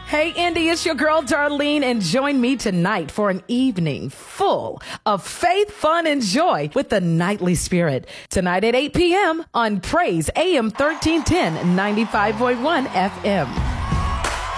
Hey, Indy, it's your girl, Darlene, and join me tonight for an evening full of faith, fun, and joy with the Nightly Spirit. Tonight at 8 p.m. on Praise AM 1310, 95.1 FM.